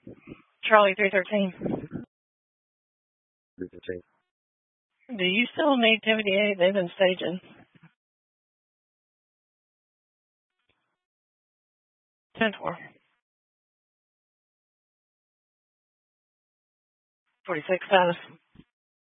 Charlie 313. 313. Do you still need TVA? They've been staging. 10-4. 46 status.